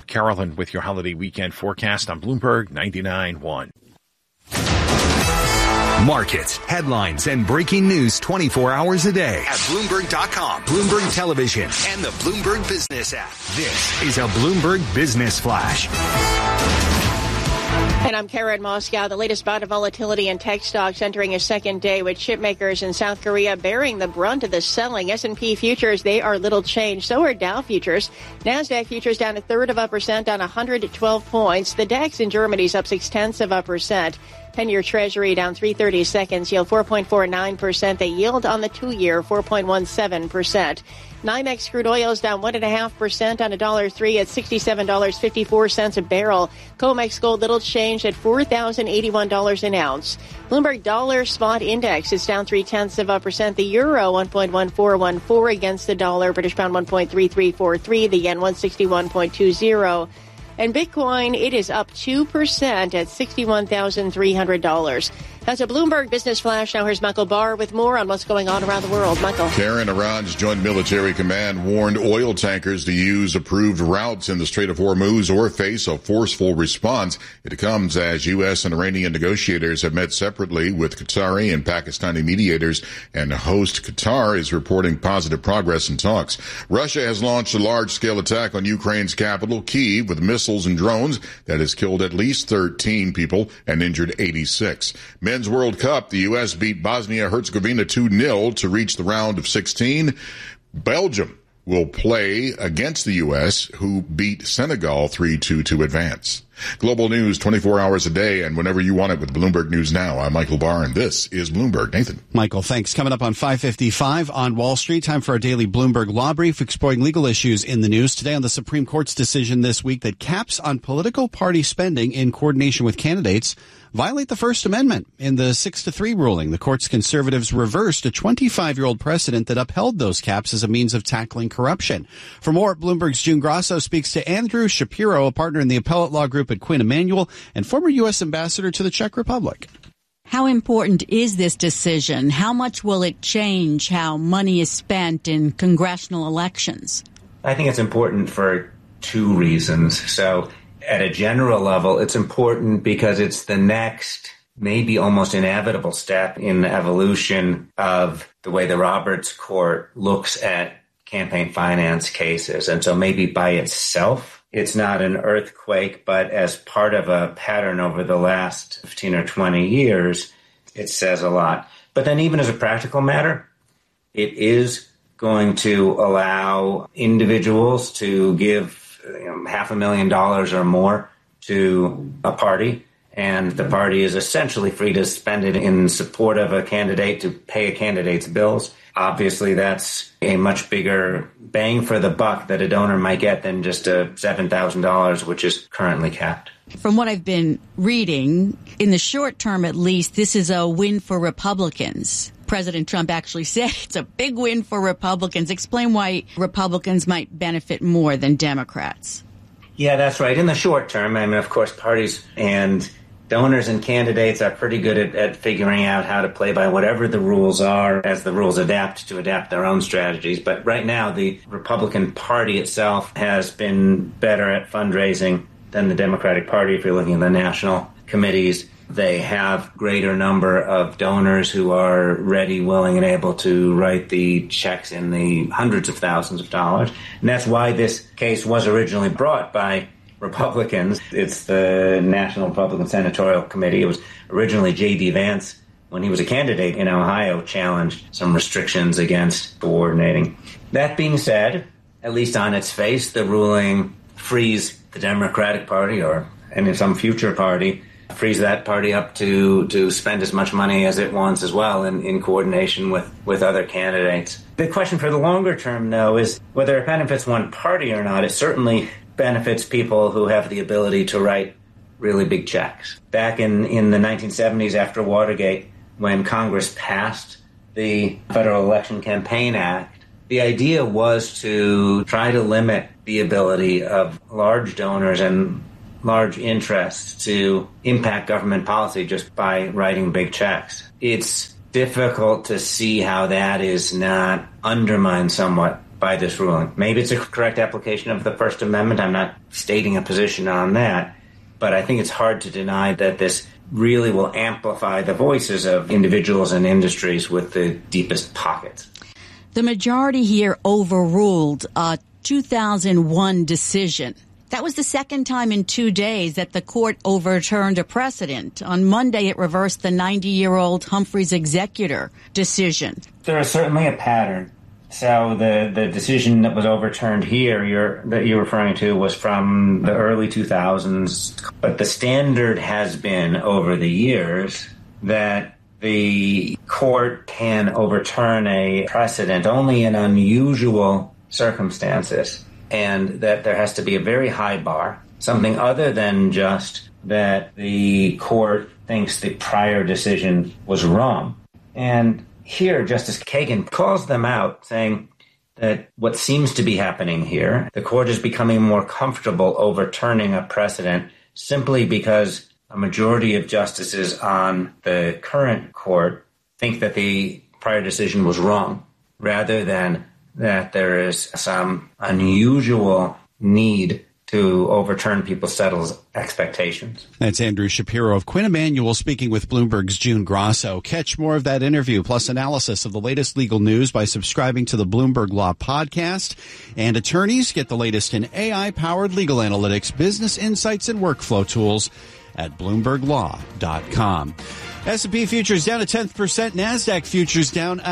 Carolyn with your holiday weekend forecast on Bloomberg 99.1. Markets, headlines, and breaking news 24 hours a day at Bloomberg.com, Bloomberg Television, and the Bloomberg Business app. This is a Bloomberg Business Flash. And I'm Karen Moscow. The latest bout of volatility in tech stocks entering a second day with chip makers in South Korea bearing the brunt of the selling. S&P futures, they are little changed. So are Dow futures. NASDAQ futures down 1/3% on 112 points. The DAX in Germany is up 0.6%. 10-year Treasury down 3/32, yield 4.49%. The yield on the 2-year, 4.17%. NYMEX crude oil is down 1.5% on $1.03 at $67.54 a barrel. COMEX gold little changed at $4,081 an ounce. Bloomberg dollar spot index is down 0.3%. The euro 1.1414 against the dollar. British pound 1.3343. The yen 161.20. And Bitcoin, it is up 2% at $61,300. That's a Bloomberg Business Flash. Now here's Michael Barr with more on what's going on around the world. Michael. Karen, Iran's Joint Military Command warned oil tankers to use approved routes in the Strait of Hormuz or face a forceful response. It comes as U.S. and Iranian negotiators have met separately with Qatari and Pakistani mediators, and host Qatar is reporting positive progress in talks. Russia has launched a large-scale attack on Ukraine's capital, Kyiv, with missiles and drones that has killed at least 13 people and injured 86. Men's World Cup, the U.S. beat Bosnia-Herzegovina 2-0 to reach the round of 16. Belgium will play against the U.S., who beat Senegal 3-2 to advance. Global news 24 hours a day and whenever you want it with Bloomberg News Now. I'm Michael Barr, and this is Bloomberg. Nathan. Michael, thanks. Coming up on 5:55 on Wall Street, time for our daily Bloomberg Law Brief, exploring legal issues in the news. Today on the Supreme Court's decision this week that caps on political party spending in coordination with candidates violate the First Amendment. In the 6-3 ruling, the court's conservatives reversed a 25-year-old precedent that upheld those caps as a means of tackling corruption. For more, Bloomberg's June Grasso speaks to Andrew Shapiro, a partner in the appellate law group at Quinn Emanuel and former U.S. ambassador to the Czech Republic. How important is this decision? How much will it change how money is spent in congressional elections? I think it's important for two reasons. So at a general level, it's important because it's the next, maybe almost inevitable step in the evolution of the way the Roberts Court looks at campaign finance cases. And so maybe by itself, it's not an earthquake, but as part of a pattern over the last 15 or 20 years, it says a lot. But then even as a practical matter, it is going to allow individuals to give $500,000 or more to a party, and the party is essentially free to spend it in support of a candidate to pay a candidate's bills. Obviously, that's a much bigger bang for the buck that a donor might get than just a $7,000, which is currently capped. From what I've been reading, in the short term at least, this is a win for Republicans. President Trump actually said it's a big win for Republicans. Explain why Republicans might benefit more than Democrats. Yeah, that's right. In the short term, I mean, of course, parties and donors and candidates are pretty good at figuring out how to play by whatever the rules are as the rules adapt their own strategies. But right now, the Republican Party itself has been better at fundraising than the Democratic Party. If you're looking at the national committees, they have greater number of donors who are ready, willing, and able to write the checks in the hundreds of thousands of dollars. And that's why this case was originally brought by Republicans. It's the National Republican Senatorial Committee. It was originally J.D. Vance, when he was a candidate in Ohio, challenged some restrictions against coordinating. That being said, at least on its face, the ruling frees the Democratic Party, and in some future party, frees that party up to spend as much money as it wants as well in coordination with other candidates. The question for the longer term, though, is whether it benefits one party or not. It certainly benefits people who have the ability to write really big checks. Back in the 1970s, after Watergate, when Congress passed the Federal Election Campaign Act, the idea was to try to limit the ability of large donors and large interests to impact government policy just by writing big checks. It's difficult to see how that is not undermined somewhat by this ruling. Maybe it's a correct application of the First Amendment. I'm not stating a position on that. But I think it's hard to deny that this really will amplify the voices of individuals and industries with the deepest pockets. The majority here overruled a 2001 decision. That was the second time in 2 days that the court overturned a precedent. On Monday, it reversed the 90-year-old Humphreys Executor decision. There is certainly a pattern. So the decision that was overturned here that you're referring to was from the early 2000s. But the standard has been over the years that the court can overturn a precedent only in unusual circumstances, and that there has to be a very high bar, something other than just that the court thinks the prior decision was wrong. And here, Justice Kagan calls them out, saying that what seems to be happening here, the court is becoming more comfortable overturning a precedent simply because a majority of justices on the current court think that the prior decision was wrong, rather than that there is some unusual need to overturn people's settled expectations. That's Andrew Shapiro of Quinn Emanuel speaking with Bloomberg's June Grosso. Catch more of that interview plus analysis of the latest legal news by subscribing to the Bloomberg Law Podcast. And attorneys get the latest in AI-powered legal analytics, business insights, and workflow tools at BloombergLaw.com. S&P futures down 0.1%. NASDAQ futures down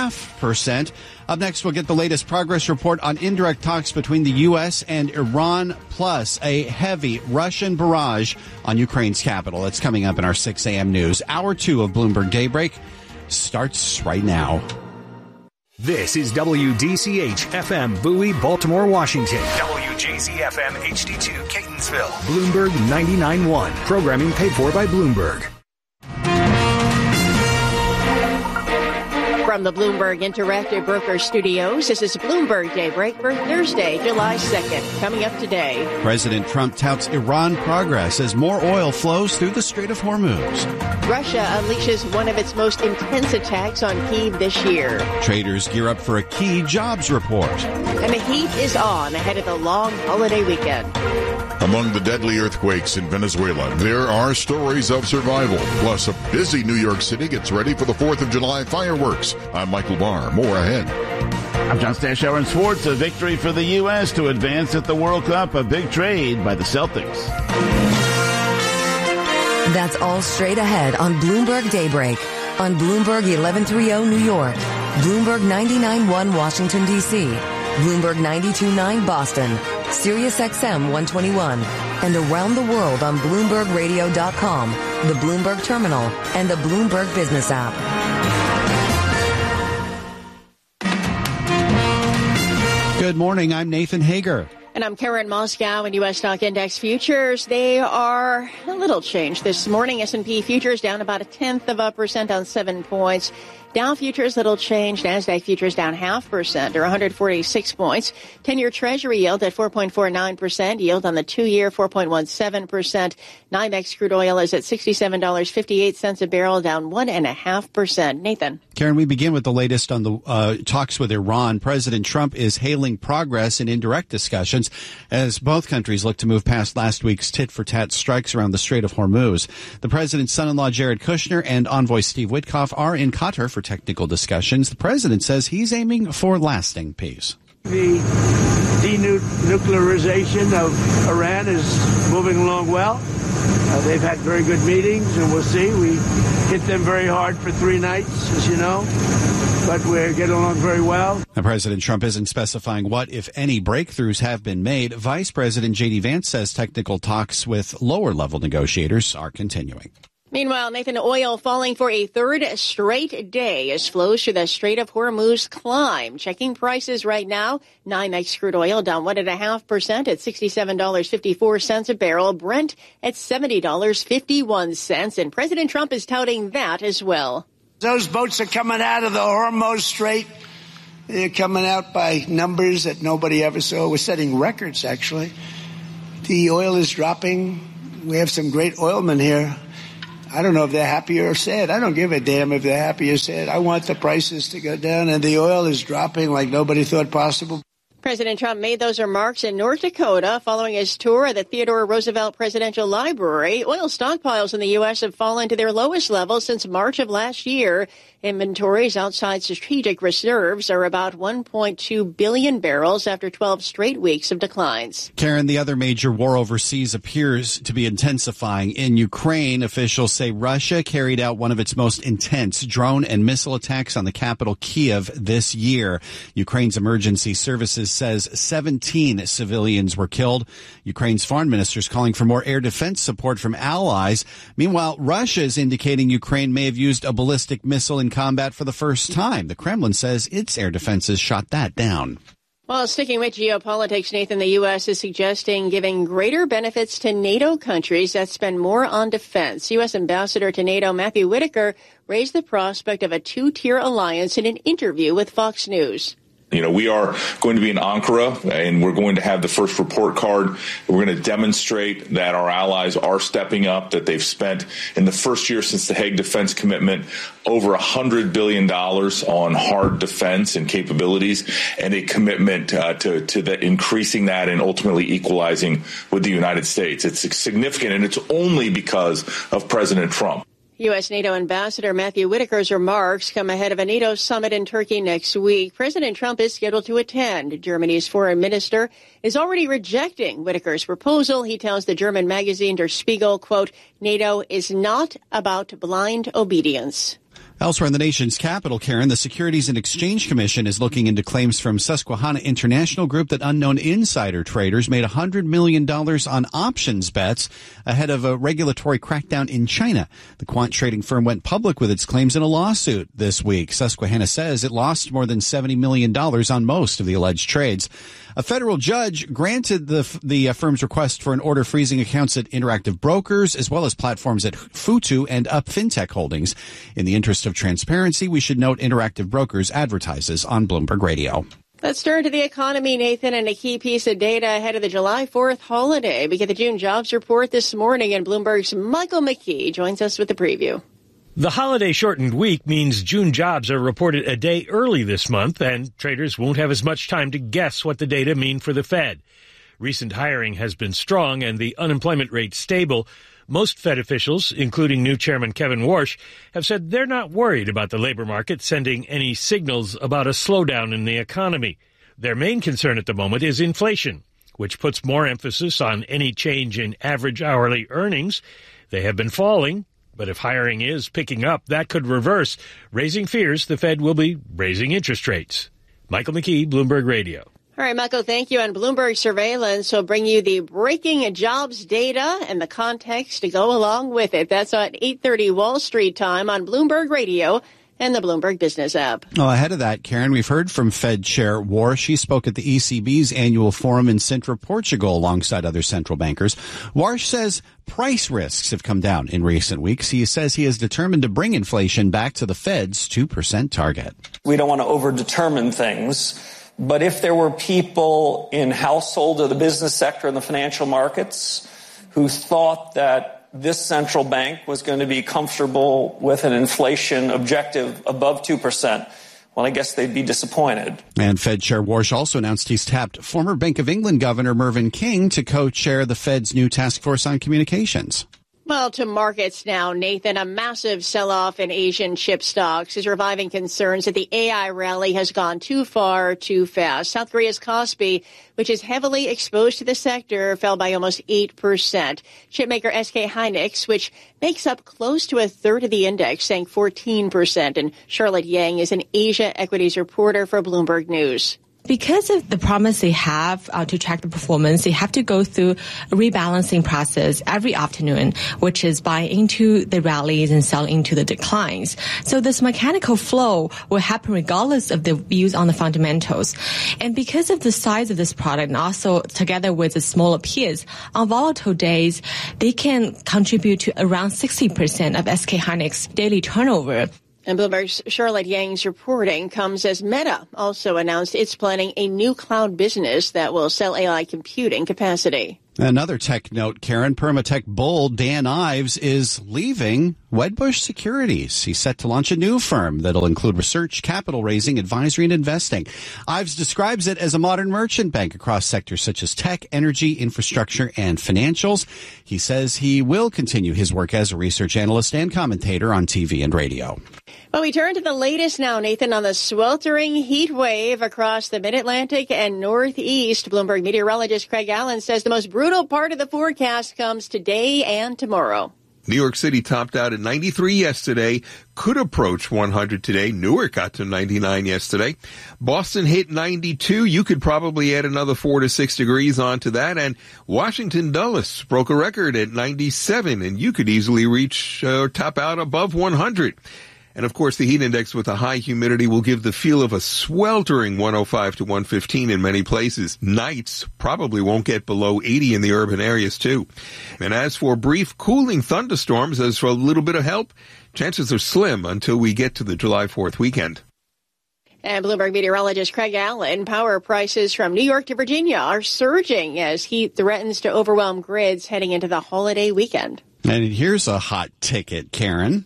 0.5%. Up next, we'll get the latest progress report on indirect talks between the U.S. and Iran, plus a heavy Russian barrage on Ukraine's capital. That's coming up in our 6 a.m. news. Hour 2 of Bloomberg Daybreak starts right now. This is WDCH-FM, Bowie, Baltimore, Washington. WJZ-FM, HD2, Catonsville. Bloomberg 99.1. Programming paid for by Bloomberg. From the Bloomberg Interactive Broker Studios, this is Bloomberg Daybreak for Thursday, July 2nd. Coming up today, President Trump touts Iran progress as more oil flows through the Strait of Hormuz. Russia unleashes one of its most intense attacks on Kyiv this year. Traders gear up for a key jobs report. And the heat is on ahead of the long holiday weekend. Among the deadly earthquakes in Venezuela, there are stories of survival. Plus, a busy New York City gets ready for the 4th of July fireworks. I'm Michael Barr. More ahead. I'm John Stashower in sports. A victory for the U.S. to advance at the World Cup. A big trade by the Celtics. That's all straight ahead on Bloomberg Daybreak. On Bloomberg 1130 New York. Bloomberg 99.1 Washington, D.C. Bloomberg 92.9 Boston. Sirius XM 121, and around the world on BloombergRadio.com, the Bloomberg Terminal, and the Bloomberg Business app. Good morning. I'm Nathan Hager. And I'm Karen Moscow. In U.S. stock index futures, they are a little changed this morning. S&P futures down about 0.1% on 7 points. Dow futures, little change. NASDAQ futures down 0.5% or 146 points. 10-year Treasury yield at 4.49%. Yield on the 2-year, 4.17%. NYMEX crude oil is at $67.58 a barrel, down 1.5%. Nathan. Karen, we begin with the latest on the talks with Iran. President Trump is hailing progress in indirect discussions as both countries look to move past last week's tit-for-tat strikes around the Strait of Hormuz. The president's son-in-law, Jared Kushner, and envoy Steve Witkoff are in Qatar for technical discussions. The president says he's aiming for lasting peace. The denuclearization of Iran is moving along well. They've had very good meetings, and we'll see. We hit them very hard for 3 nights, as you know, but we're getting along very well. Now, President Trump isn't specifying what, if any, breakthroughs have been made. Vice President J.D. Vance says technical talks with lower-level negotiators are continuing. Meanwhile, Nathan, oil falling for a third straight day as flows through the Strait of Hormuz climb. Checking prices right now, NYMEX crude oil down 1.5% at $67.54 a barrel. Brent at $70.51. And President Trump is touting that as well. Those boats are coming out of the Hormuz Strait. They're coming out by numbers that nobody ever saw. We're setting records, actually. The oil is dropping. We have some great oilmen here. I don't know if they're happy or sad. I don't give a damn if they're happy or sad. I want the prices to go down, and the oil is dropping like nobody thought possible. President Trump made those remarks in North Dakota following his tour of the Theodore Roosevelt Presidential Library. Oil stockpiles in the U.S. have fallen to their lowest level since March of last year. Inventories outside strategic reserves are about 1.2 billion barrels after 12 straight weeks of declines. Karen, the other major war overseas appears to be intensifying. In Ukraine, officials say Russia carried out one of its most intense drone and missile attacks on the capital, Kyiv, this year. Ukraine's emergency services says 17 civilians were killed. Ukraine's foreign minister is calling for more air defense support from allies. Meanwhile, Russia is indicating Ukraine may have used a ballistic missile in combat for the first time. The Kremlin says its air defenses shot that down. Well, sticking with geopolitics, Nathan, the U.S. is suggesting giving greater benefits to NATO countries that spend more on defense. U.S. Ambassador to NATO Matthew Whitaker raised the prospect of a two-tier alliance in an interview with Fox News. You know, we are going to be in Ankara, and we're going to have the first report card. We're going to demonstrate that our allies are stepping up, that they've spent in the first year since the Hague Defense Commitment over $100 billion on hard defense and capabilities, and a commitment to increasing that and ultimately equalizing with the United States. It's significant, and it's only because of President Trump. U.S. NATO Ambassador Matthew Whitaker's remarks come ahead of a NATO summit in Turkey next week. President Trump is scheduled to attend. Germany's foreign minister is already rejecting Whitaker's proposal. He tells the German magazine Der Spiegel, quote, NATO is not about blind obedience. Elsewhere in the nation's capital, Karen, the Securities and Exchange Commission is looking into claims from Susquehanna International Group that unknown insider traders made $100 million on options bets ahead of a regulatory crackdown in China. The quant trading firm went public with its claims in a lawsuit this week. Susquehanna says it lost more than $70 million on most of the alleged trades. A federal judge granted the firm's request for an order freezing accounts at Interactive Brokers as well as platforms at Futu and Up Fintech Holdings. In the interest of transparency, we should note Interactive Brokers advertises on Bloomberg Radio. Let's turn to the economy, Nathan, and a key piece of data ahead of the July 4th holiday. We get the June jobs report this morning, and Bloomberg's Michael McKee joins us with the preview. The holiday-shortened week means June jobs are reported a day early this month, and traders won't have as much time to guess what the data mean for the Fed. Recent hiring has been strong and the unemployment rate stable. Most Fed officials, including new Chairman Kevin Warsh, have said they're not worried about the labor market sending any signals about a slowdown in the economy. Their main concern at the moment is inflation, which puts more emphasis on any change in average hourly earnings. They have been falling. But if hiring is picking up, that could reverse, raising fears the Fed will be raising interest rates. Michael McKee, Bloomberg Radio. All right, Michael, thank you. And Bloomberg Surveillance will bring you the breaking jobs data and the context to go along with it. That's at 8:30 Wall Street time on Bloomberg Radio and the Bloomberg Business app. Oh, ahead of that, Karen, we've heard from Fed Chair Warsh. He spoke at the ECB's annual forum in Sintra, Portugal, alongside other central bankers. Warsh says price risks have come down in recent weeks. He says he is determined to bring inflation back to the Fed's 2% target. We don't want to over-determine things, but if there were people in household or the business sector and the financial markets who thought that this central bank was going to be comfortable with an inflation objective above 2%, well, I guess they'd be disappointed. And Fed Chair Warsh also announced he's tapped former Bank of England Governor Mervyn King to co-chair the Fed's new task force on communications. Well, to markets now, Nathan, a massive sell-off in Asian chip stocks is reviving concerns that the AI rally has gone too far, too fast. South Korea's Kospi, which is heavily exposed to the sector, fell by almost 8%. Chipmaker SK Hynix, which makes up close to a third of the index, sank 14%. And Charlotte Yang is an Asia equities reporter for Bloomberg News. Because of the promise they have to track the performance, they have to go through a rebalancing process every afternoon, which is buy into the rallies and sell into the declines. So this mechanical flow will happen regardless of the views on the fundamentals. And because of the size of this product and also together with the smaller peers, on volatile days, they can contribute to around 60% of SK Hynix daily turnover. And Bloomberg's Charlotte Yang's reporting comes as Meta also announced it's planning a new cloud business that will sell AI computing capacity. Another tech note, Karen. Permatech bull Dan Ives is leaving Wedbush Securities. He's set to launch a new firm that'll include research, capital raising, advisory, and investing. Ives describes it as a modern merchant bank across sectors such as tech, energy, infrastructure, and financials. He says he will continue his work as a research analyst and commentator on TV and radio. Well, we turn to the latest now, Nathan, on the sweltering heat wave across the Mid-Atlantic and Northeast. Bloomberg meteorologist Craig Allen says the most brutal part of the forecast comes today and tomorrow. New York City topped out at 93 yesterday, could approach 100 today. Newark got to 99 yesterday. Boston hit 92. You could probably add another 4 to 6 degrees onto that. And Washington Dulles broke a record at 97, and you could easily reach or top out above 100. And, of course, the heat index with the high humidity will give the feel of a sweltering 105 to 115 in many places. Nights probably won't get below 80 in the urban areas, too. And as for brief cooling thunderstorms, as for a little bit of help, chances are slim until we get to the July 4th weekend. And Bloomberg meteorologist Craig Allen, power prices from New York to Virginia are surging as heat threatens to overwhelm grids heading into the holiday weekend. And here's a hot ticket, Karen.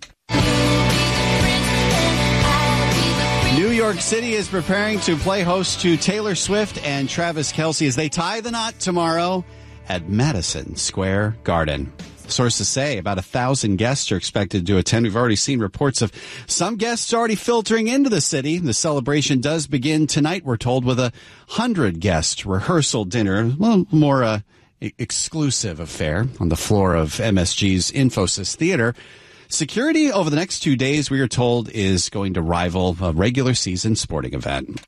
New York City is preparing to play host to Taylor Swift and Travis Kelce as they tie the knot tomorrow at Madison Square Garden. Sources say about 1,000 guests are expected to attend. We've already seen reports of some guests already filtering into the city. The celebration does begin tonight, we're told, with a 100-guest rehearsal dinner, a little more exclusive affair on the floor of MSG's Infosys Theater. Security over the next 2 days, we are told, is going to rival a regular season sporting event.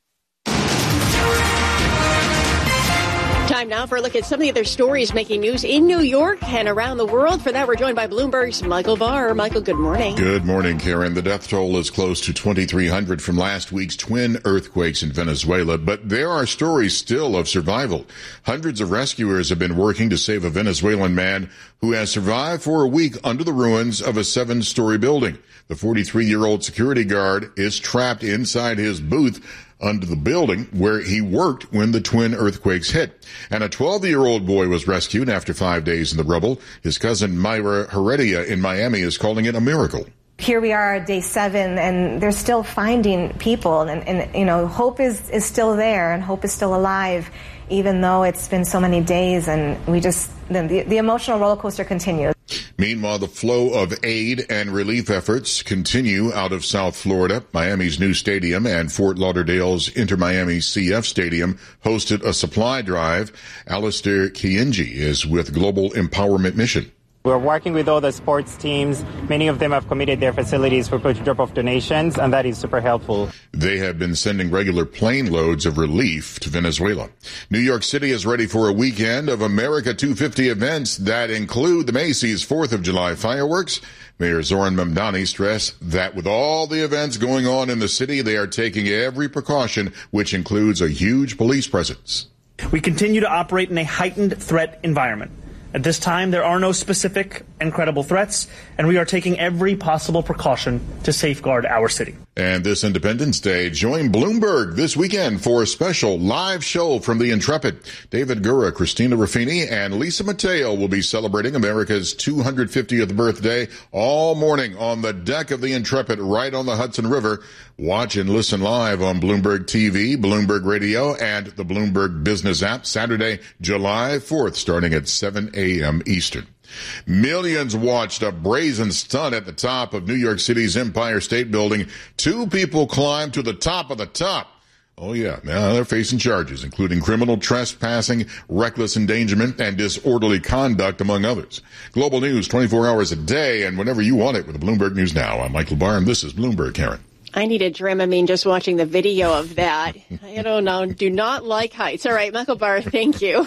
Time now for a look at some of the other stories making news in New York and around the world. For that, we're joined by Bloomberg's Michael Barr. Michael, good morning. Good morning, Karen. The death toll is close to 2,300 from last week's twin earthquakes in Venezuela, but there are stories still of survival. Hundreds of rescuers have been working to save a Venezuelan man who has survived for a week under the ruins of a 7-story building. The 43-year-old security guard is trapped inside his booth under the building where he worked when the twin earthquakes hit. And a 12-year-old boy was rescued after 5 days in the rubble. His cousin Myra Heredia in Miami is calling it a miracle. Here we are, day 7, and they're still finding people, and you know, hope is still there, and hope is still alive, even though it's been so many days, and we just, the emotional roller coaster continues. Meanwhile, the flow of aid and relief efforts continue out of South Florida. Miami's new stadium and Fort Lauderdale's Inter-Miami CF Stadium hosted a supply drive. Alistair Kienji is with Global Empowerment Mission. We're working with all the sports teams. Many of them have committed their facilities for people to drop off donations, and that is super helpful. They have been sending regular plane loads of relief to Venezuela. New York City is ready for a weekend of America 250 events that include the Macy's 4th of July fireworks. Mayor Zoran Mamdani stressed that with all the events going on in the city, they are taking every precaution, which includes a huge police presence. We continue to operate in a heightened threat environment. At this time, there are no specific and credible threats, and we are taking every possible precaution to safeguard our city. And this Independence Day, join Bloomberg this weekend for a special live show from the Intrepid. David Gura, Christina Ruffini, and Lisa Mateo will be celebrating America's 250th birthday all morning on the deck of the Intrepid right on the Hudson River. Watch and listen live on Bloomberg TV, Bloomberg Radio, and the Bloomberg Business app Saturday, July 4th, starting at 7 a.m. Eastern. Millions watched a brazen stunt at the top of New York City's Empire State Building. 2 people climbed to the top of the top. Oh, yeah. Now they're facing charges, including criminal trespassing, reckless endangerment, and disorderly conduct, among others. Global news 24 hours a day, and whenever you want it with the Bloomberg News Now. I'm Michael Barr, and this is Bloomberg, Karen. I need a Dramamine just watching the video of that. I don't know. Do not like heights. All right, Michael Barr, thank you.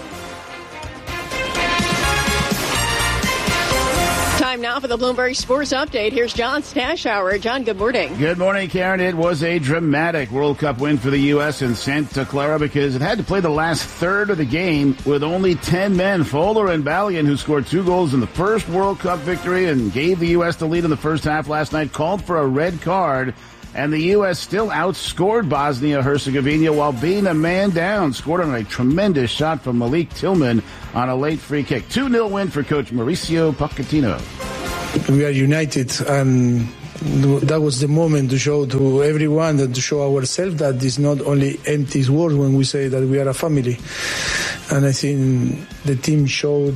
Time now for the Bloomberg Sports Update. Here's John Stashower. John, good morning. Good morning, Karen. It was a dramatic World Cup win for the U.S. in Santa Clara because it had to play the last third of the game with only 10 men. Fuller and Balian, who scored 2 goals in the first World Cup victory and gave the U.S. the lead in the first half last night, called for a red card. And the U.S. still outscored Bosnia-Herzegovina while being a man down. Scored on a tremendous shot from Malik Tillman on a late free kick. 2-0 win for coach Mauricio Pochettino. We are united, and that was the moment to show to everyone and to show ourselves that it's not only empty words when we say that we are a family. And I think the team showed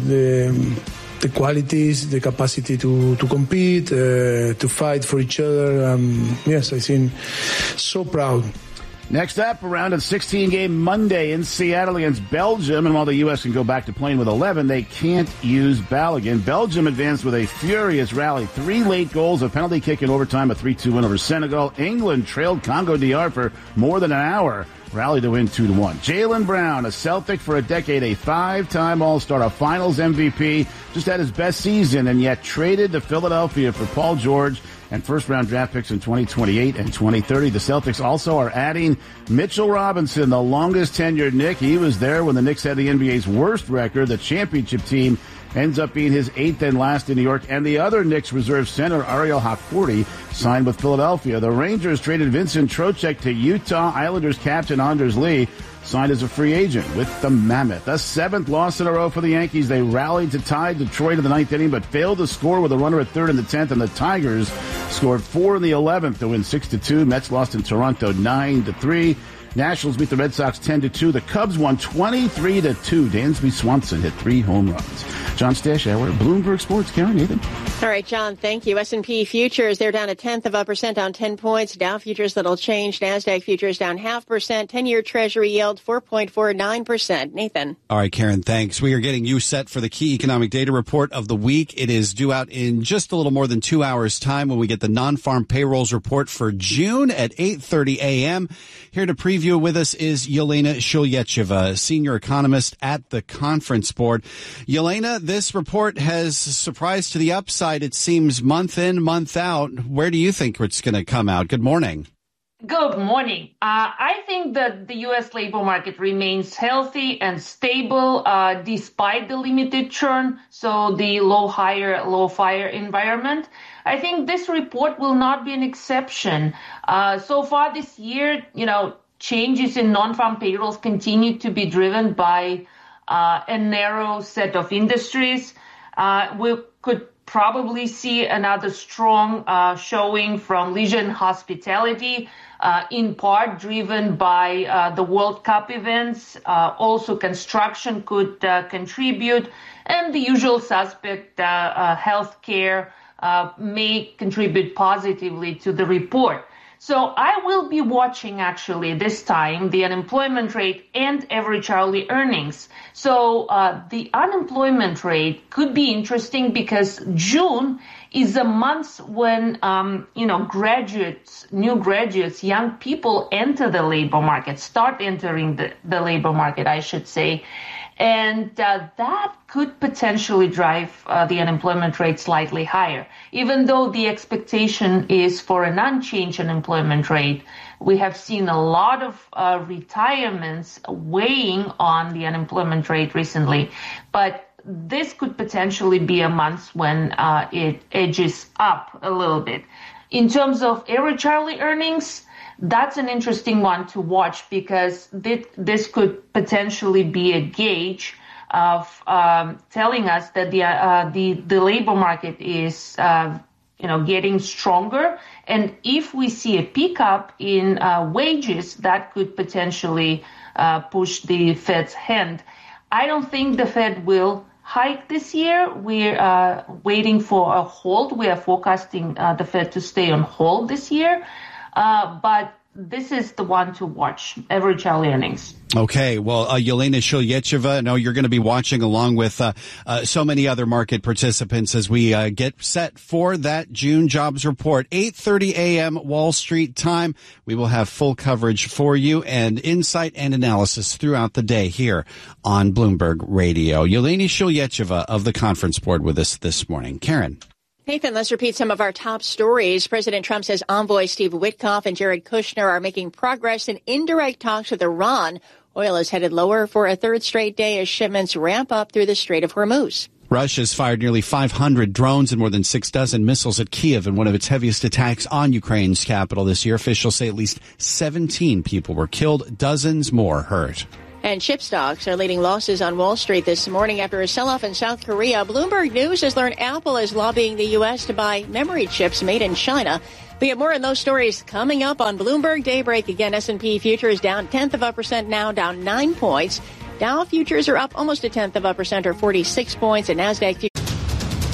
the qualities, the capacity to compete, to fight for each other. Yes, I think so proud. Next up, a round of 16-game Monday in Seattle against Belgium. And while the U.S. can go back to playing with 11, they can't use Balogun. Belgium advanced with a furious rally. 3 late goals, a penalty kick in overtime, a 3-2 win over Senegal. England trailed Congo DR for more than an hour. Rally to win 2-1. Jaylen Brown, a Celtic for a decade, a 5-time All-Star, a Finals MVP, just had his best season and yet traded to Philadelphia for Paul George and first-round draft picks in 2028 and 2030. The Celtics also are adding Mitchell Robinson, the longest-tenured Knick. He was there when the Knicks had the NBA's worst record. The championship team ends up being his 8th and last in New York. And the other Knicks reserve center, Ariel Hakforty, signed with Philadelphia. The Rangers traded Vincent Trocheck to Utah. Islanders captain Anders Lee signed as a free agent with the Mammoth. A 7th loss in a row for the Yankees. They rallied to tie Detroit in the 9th inning, but failed to score with a runner at 3rd in the 10th. And the Tigers scored 4 in the 11th to win 6-2. Mets lost in Toronto 9-3. Nationals beat the Red Sox 10-2. The Cubs won 23-2. Dansby Swanson hit 3 home runs. John Stashauer, Bloomberg Sports. Karen, Nathan. All right, John, thank you. S&P futures, they're down 0.1% on 10 points. Dow futures, little change. NASDAQ futures down 0.5%. 10-year Treasury yield 4.49%. Nathan. All right, Karen, thanks. We are getting you set for the key economic data report of the week. It is due out in just a little more than 2 hours' time when we get the non-farm payrolls report for June at 8:30 a.m. Here to preview with us is Yelena Shulyacheva, senior economist at the Conference Board. Yelena, this report has surprised to the upside, it seems, month in, month out. Where do you think it's going to come out? Good morning. Good morning. I think that the U.S. labor market remains healthy and stable despite the limited churn, so the low hire, low fire environment. I think this report will not be an exception. So far this year, changes in non-farm payrolls continue to be driven by a narrow set of industries. We could probably see another strong showing from leisure and hospitality, in part driven by the World Cup events. Also, construction could contribute, and the usual suspect, healthcare, may contribute positively to the report. So I will be watching, actually, this time, the unemployment rate and average hourly earnings. So the unemployment rate could be interesting because June is a month when, new graduates, young people enter the labor market, start entering the labor market, I should say. And that could potentially drive the unemployment rate slightly higher. Even though the expectation is for an unchanged unemployment rate, we have seen a lot of retirements weighing on the unemployment rate recently. But this could potentially be a month when it edges up a little bit. In terms of average hourly earnings, that's an interesting one to watch because this could potentially be a gauge of telling us that the labor market is getting stronger, and if we see a pickup in wages, that could potentially push the Fed's hand. I don't think the Fed will hike this year. We're waiting for a hold. We are forecasting the Fed to stay on hold this year. But this is the one to watch, average hourly earnings. Okay, well, Yelena Shulyacheva, I know you're going to be watching along with so many other market participants as we get set for that June jobs report. 8:30 a.m. Wall Street time. We will have full coverage for you and insight and analysis throughout the day here on Bloomberg Radio. Yelena Shulyacheva of the Conference Board with us this morning. Karen. Nathan, let's repeat some of our top stories. President Trump says envoy Steve Witkoff and Jared Kushner are making progress in indirect talks with Iran. Oil is headed lower for a third straight day as shipments ramp up through the Strait of Hormuz. Russia's fired nearly 500 drones and more than 6 dozen missiles at Kyiv in one of its heaviest attacks on Ukraine's capital this year. Officials say at least 17 people were killed, dozens more hurt. And chip stocks are leading losses on Wall Street this morning after a sell-off in South Korea. Bloomberg News has learned Apple is lobbying the U.S. to buy memory chips made in China. We have more on those stories coming up on Bloomberg Daybreak. Again, S&P futures down 0.1% now, down 9 points. Dow futures are up almost 0.1% or 46 points, and NASDAQ futures